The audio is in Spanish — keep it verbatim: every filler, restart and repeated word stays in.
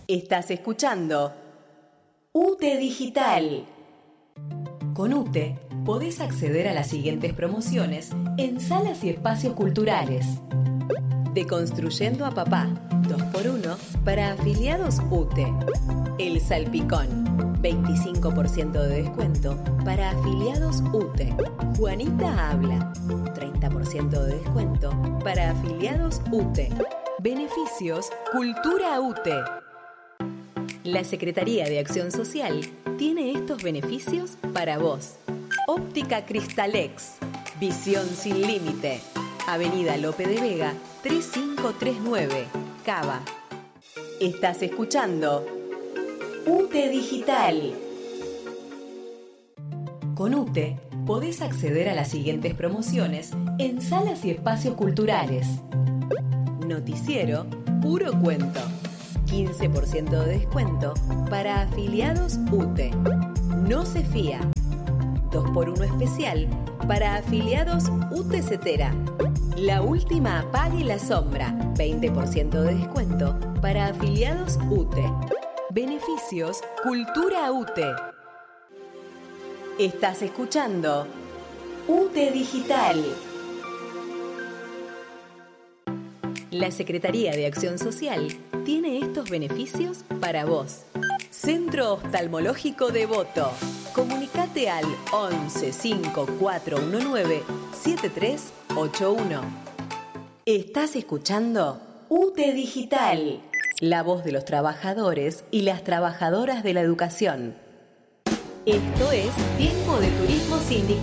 Estás escuchando U T E Digital. Con U T E podés acceder a las siguientes promociones en salas y espacios culturales. Deconstruyendo a Papá, dos por uno para afiliados U T E. El Salpicón, veinticinco por ciento de descuento para afiliados U T E. Juanita Habla, treinta por ciento de descuento para afiliados U T E. Beneficios Cultura U T E. La Secretaría de Acción Social tiene estos beneficios para vos. Óptica Cristalex, visión sin límite. Avenida Lope de Vega, tres cinco tres nueve, Cava. Estás escuchando U T E Digital. Con U T E podés acceder a las siguientes promociones en salas y espacios culturales. Noticiero Puro Cuento, quince por ciento de descuento para afiliados U T E. No se fía, dos por uno especial para afiliados U T E Cetera. La última apague la sombra, veinte por ciento de descuento para afiliados U T E. Beneficios Cultura U T E. Estás escuchando U T E Digital. La Secretaría de Acción Social tiene estos beneficios para vos. Centro Oftalmológico Devoto. Comunicate al once cinco cuatro uno nueve siete tres ocho uno. Estás escuchando U T E Digital, la voz de los trabajadores y las trabajadoras de la educación. Esto es Tiempo de Turismo Sindical.